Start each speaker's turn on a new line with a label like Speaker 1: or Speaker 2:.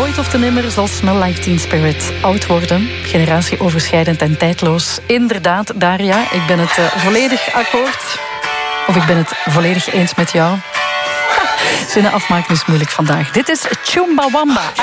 Speaker 1: Nooit of te nimmer zal Smell Like Teen Spirit oud worden. Generatieoverschrijdend en tijdloos. Inderdaad, Daria, ik ben het volledig akkoord. Of ik ben het volledig eens met jou. Zinnen afmaken is moeilijk vandaag. Dit is Chumbawamba.